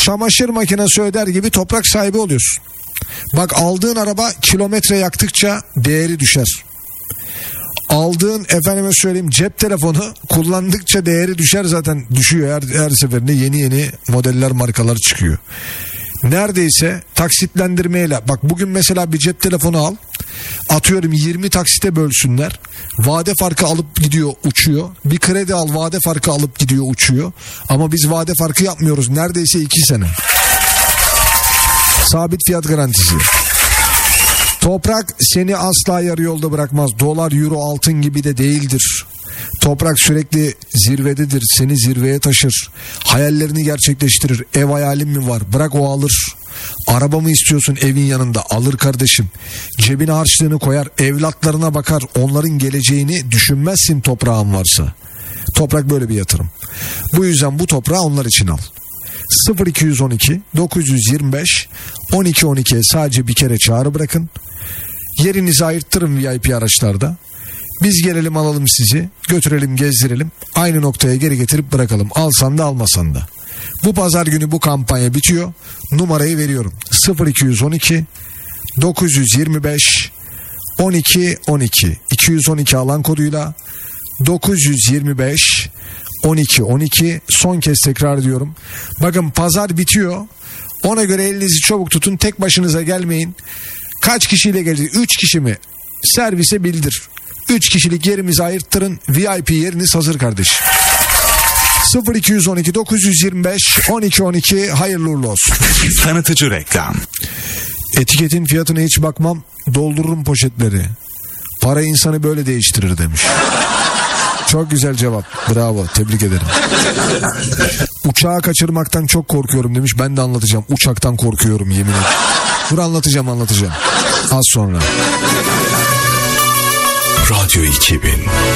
çamaşır makinesi öder gibi toprak sahibi oluyorsun. Bak, aldığın araba kilometre yaktıkça değeri düşer. Aldığın efendime söyleyeyim cep telefonu kullandıkça değeri düşer, zaten düşüyor her seferinde, yeni modeller, markalar çıkıyor. Neredeyse taksitlendirmeyle, bak bugün mesela bir cep telefonu al, atıyorum 20 taksite bölsünler, vade farkı alıp gidiyor uçuyor. Bir kredi al, vade farkı alıp gidiyor uçuyor. Ama biz vade farkı yapmıyoruz, neredeyse 2 sene. Sabit fiyat garantisi. Toprak seni asla yarı yolda bırakmaz. Dolar, euro, altın gibi de değildir. Toprak sürekli zirvededir. Seni zirveye taşır. Hayallerini gerçekleştirir. Ev hayalin mi var? Bırak, o alır. Araba mı istiyorsun evin yanında? Alır kardeşim. Cebine harçlığını koyar. Evlatlarına bakar. Onların geleceğini düşünmezsin toprağın varsa. Toprak böyle bir yatırım. Bu yüzden bu toprağı onlar için al. 0212 925 12 12'ye sadece bir kere çağrı bırakın. Yerinizi ayırttırın VIP araçlarda. Biz gelelim, alalım sizi, götürelim, gezdirelim. Aynı noktaya geri getirip bırakalım. Alsan da almasan da. Bu pazar günü bu kampanya bitiyor. Numarayı veriyorum. 0212 925 12 12. 212 alan koduyla 925 12 12. Son kez tekrar ediyorum. Bakın, pazar bitiyor. Ona göre elinizi çabuk tutun. Tek başınıza gelmeyin. Kaç kişiyle gelecek? 3 kişi mi? Servise bildir. 3 kişilik yerimizi ayırttırın. VIP yeriniz hazır kardeşim. 0212 925 12 12. Hayırlı uğurlu olsun. Tanıtıcı reklam. Etiketin fiyatına hiç bakmam. Doldururum poşetleri. Para insanı böyle değiştirir demiş. Çok güzel cevap. Bravo. Tebrik ederim. Uçağı kaçırmaktan çok korkuyorum demiş. Ben de anlatacağım. Uçaktan korkuyorum, yemin ederim. Dur, anlatacağım. Az sonra. Radyo 2000.